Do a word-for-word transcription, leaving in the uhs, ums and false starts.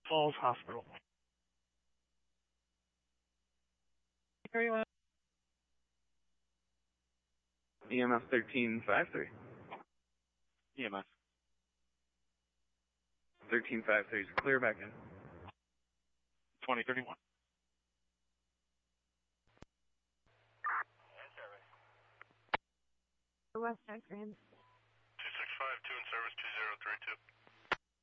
Falls Hospital. Very well. E M S thirteen five three. E M S. thirteen five three is clear back in. twenty thirty-one. West Side Grand